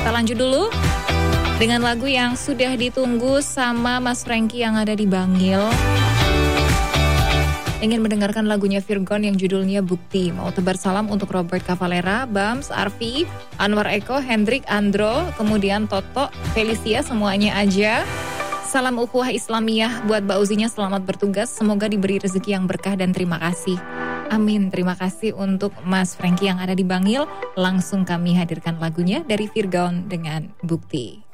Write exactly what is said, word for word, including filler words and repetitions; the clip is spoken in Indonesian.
Kita lanjut dulu dengan lagu yang sudah ditunggu sama Mas Franky yang ada di Bangil. Ingin mendengarkan lagunya Virgon yang judulnya Bukti. Mau tebar salam untuk Robert Cavalera, Bams, Arfi, Anwar Eko, Hendrik, Andro, kemudian Toto, Felicia, semuanya aja. Salam ukhuwah Islamiyah buat Mbak Uzinya, selamat bertugas. Semoga diberi rezeki yang berkah dan terima kasih. Amin. Terima kasih untuk Mas Franky yang ada di Bangil. Langsung kami hadirkan lagunya dari Virgon dengan Bukti.